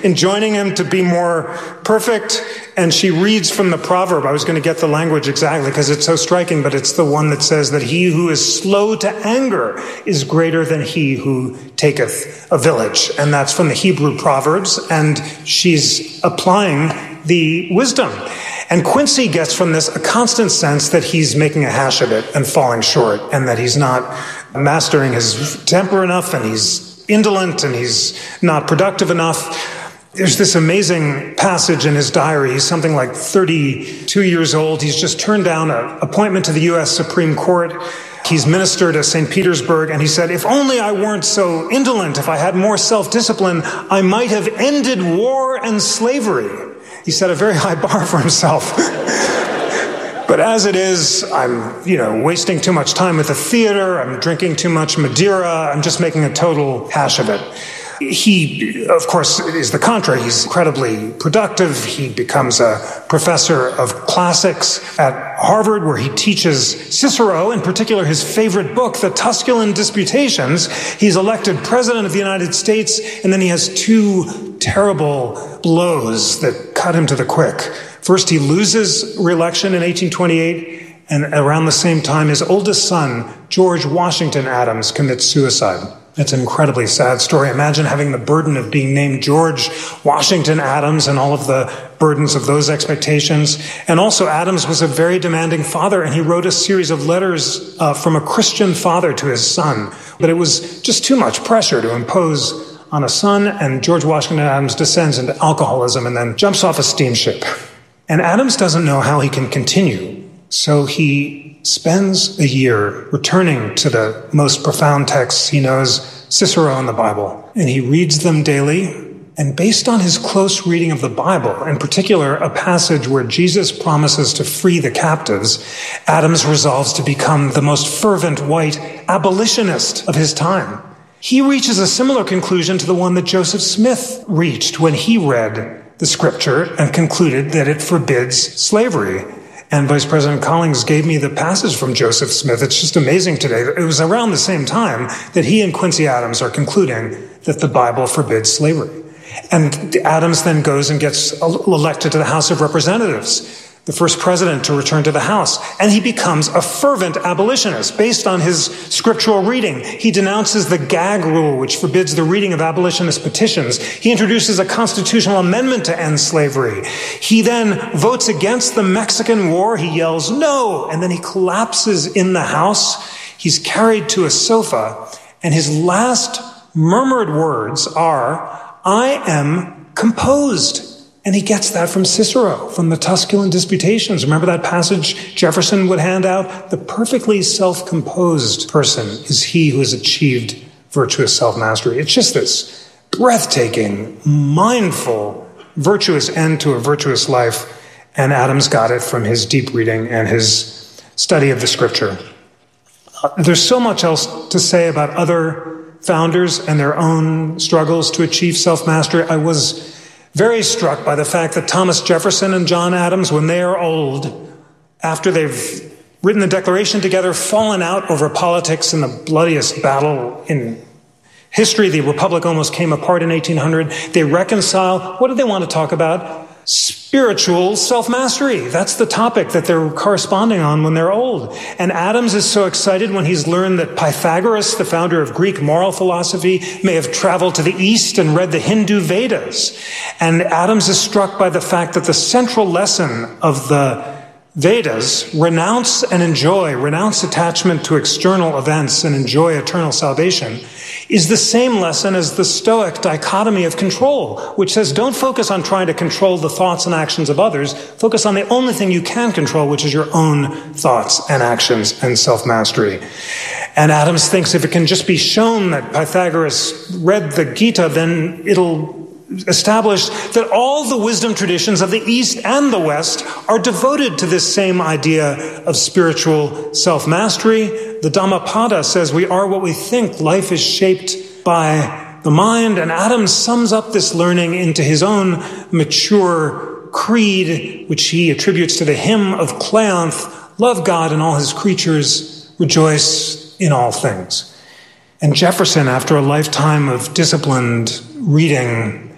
enjoining him to be more perfect. And she reads from the proverb. I was going to get the language exactly because it's so striking, but it's the one that says that he who is slow to anger is greater than he who taketh a village. And that's from the Hebrew Proverbs. And she's applying the wisdom. And Quincy gets from this a constant sense that he's making a hash of it and falling short, and that he's not mastering his temper enough, and he's indolent, and he's not productive enough. There's this amazing passage in his diary. He's something like 32 years old. He's just turned down an appointment to the U.S. Supreme Court. He's ministered at St. Petersburg, and he said, if only I weren't so indolent, if I had more self-discipline, I might have ended war and slavery. He set a very high bar for himself. But as it is, I'm, wasting too much time at the theater. I'm drinking too much Madeira. I'm just making a total hash of it. He, of course, is the contrary. He's incredibly productive. He becomes a professor of classics at Harvard, where he teaches Cicero, in particular his favorite book, the Tusculan Disputations. He's elected president of the United States, and then he has two terrible blows that cut him to the quick. First, he loses re-election in 1828, and around the same time, his oldest son, George Washington Adams, commits suicide. It's an incredibly sad story. Imagine having the burden of being named George Washington Adams and all of the burdens of those expectations. And also, Adams was a very demanding father, and he wrote a series of letters from a Christian father to his son. But it was just too much pressure to impose on a son, and George Washington Adams descends into alcoholism and then jumps off a steamship. And Adams doesn't know how he can continue, so he spends a year returning to the most profound texts he knows, Cicero and the Bible, and he reads them daily. And based on his close reading of the Bible, in particular a passage where Jesus promises to free the captives, Adams resolves to become the most fervent white abolitionist of his time. He reaches a similar conclusion to the one that Joseph Smith reached when he read the scripture and concluded that it forbids slavery. And Vice President Collins gave me the passage from Joseph Smith. It's just amazing today. It was around the same time that he and Quincy Adams are concluding that the Bible forbids slavery. And Adams then goes and gets elected to the House of Representatives, the first president to return to the House. And he becomes a fervent abolitionist based on his scriptural reading. He denounces the gag rule, which forbids the reading of abolitionist petitions. He introduces a constitutional amendment to end slavery. He then votes against the Mexican War. He yells, "No!" And then he collapses in the House. He's carried to a sofa, and his last murmured words are, "I am composed." And he gets that from Cicero, from the Tusculan Disputations. Remember that passage Jefferson would hand out? The perfectly self-composed person is he who has achieved virtuous self-mastery. It's just this breathtaking, mindful, virtuous end to a virtuous life. And Adams got it from his deep reading and his study of the scripture. There's so much else to say about other founders and their own struggles to achieve self-mastery. I was very struck by the fact that Thomas Jefferson and John Adams, when they are old, after they've written the Declaration together, fallen out over politics in the bloodiest battle in history. The Republic almost came apart in 1800. They reconcile. What do they want to talk about? Spiritual self-mastery. That's the topic that they're corresponding on when they're old. And Adams is so excited when he's learned that Pythagoras, the founder of Greek moral philosophy, may have traveled to the East and read the Hindu Vedas. And Adams is struck by the fact that the central lesson of the Vedas, renounce attachment to external events and enjoy eternal salvation, is the same lesson as the Stoic dichotomy of control, which says don't focus on trying to control the thoughts and actions of others. Focus on the only thing you can control, which is your own thoughts and actions and self-mastery. And Adams thinks if it can just be shown that Pythagoras read the Gita, then it'll establish that all the wisdom traditions of the East and the West are devoted to this same idea of spiritual self-mastery. The Dhammapada says we are what we think. Life is shaped by the mind. And Adams sums up this learning into his own mature creed, which he attributes to the hymn of Cleanthe: love God and all his creatures, rejoice in all things. And Jefferson, after a lifetime of disciplined reading